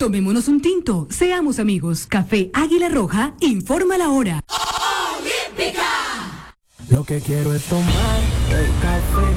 Tomémonos un tinto, seamos amigos. Café Águila Roja, informa la hora. Lo que quiero es tomar el café.